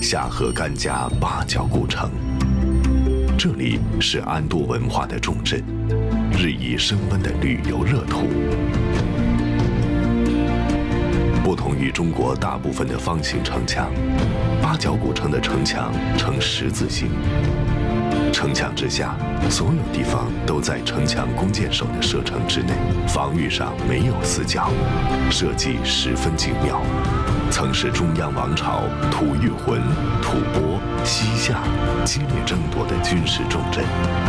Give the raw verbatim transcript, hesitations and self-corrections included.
下河甘家八角古城。这里是安多文化的重镇，日益升温的旅游热土。不同于中国大部分的方形城墙，八角古城的城墙呈十字形。城墙之下，所有地方都在城墙弓箭手的射程之内，防御上没有死角，设计十分精妙。曾是中央王朝吐谷浑、吐蕃、西夏激烈争夺的军事重镇。